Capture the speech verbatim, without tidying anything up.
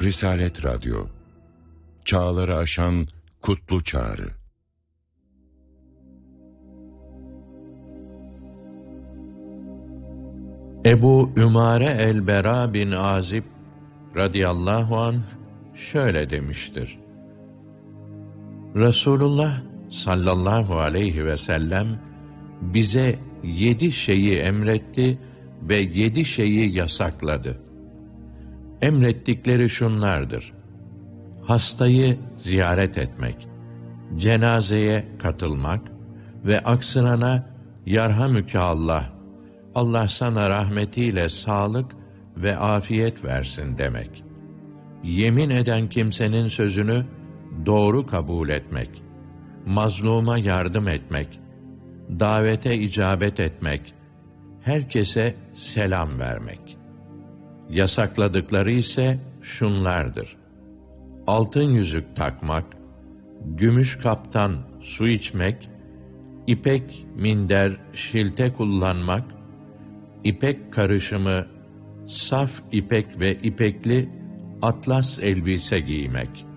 Risalet Radyo, çağları aşan kutlu çağrı. Ebu Ümare el-Bera bin Azib radıyallahu anh şöyle demiştir: Resulullah sallallahu aleyhi ve sellem bize yedi şeyi emretti ve yedi şeyi yasakladı. Emrettikleri şunlardır: hastayı ziyaret etmek, cenazeye katılmak ve aksırana yarhamüke Allah, Allah sana rahmetiyle sağlık ve afiyet versin demek. Yemin eden kimsenin sözünü doğru kabul etmek, mazluma yardım etmek, davete icabet etmek, herkese selam vermek. Yasakladıkları ise şunlardır: altın yüzük takmak, gümüş kaptan su içmek, ipek minder, şilte kullanmak, ipek karışımı, saf ipek ve ipekli atlas elbise giymek.